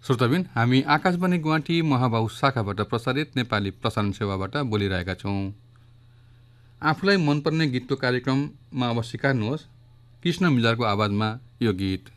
श्रोताबिन, हामी आकाशवाणी गुवाहाटी महाबाहु शाखाबाट प्रसारित नेपाली प्रसारण सेवाबाट बोलिरहेका छौँ। आफूलाई मनपर्ने गीतको कार्यक्रममा अब सिकार्नुहोस् कृष्ण मिलरको आवाजमा यो गीत।